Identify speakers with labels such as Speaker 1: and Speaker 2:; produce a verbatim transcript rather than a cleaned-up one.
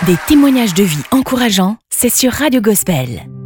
Speaker 1: Des témoignages de vie encourageants, c'est sur Radio Gospel.